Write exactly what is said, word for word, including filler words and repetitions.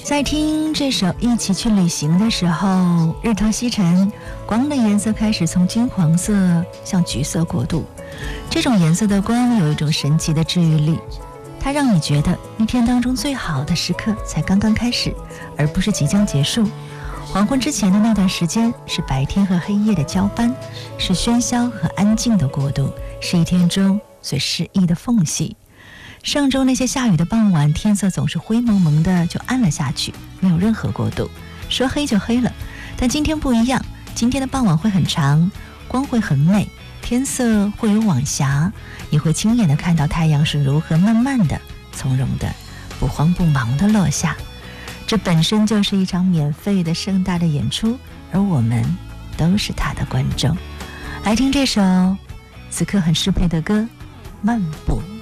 在听这首《一起去旅行》的时候，日头西沉，光的颜色开始从金黄色向橘色过渡。这种颜色的光有一种神奇的治愈力，它让你觉得一天当中最好的时刻才刚刚开始，而不是即将结束。黄昏之前的那段时间是白天和黑夜的交班，是喧嚣和安静的过渡，是一天中最诗意的缝隙。上周那些下雨的傍晚，天色总是灰蒙蒙的就暗了下去，没有任何过渡，说黑就黑了。但今天不一样，今天的傍晚会很长，光会很美，天色会有晚霞，你会亲眼的看到太阳是如何慢慢的、从容的、不慌不忙的落下。这本身就是一场免费的盛大的演出，而我们都是他的观众。来听这首此刻很适配的歌《漫步》。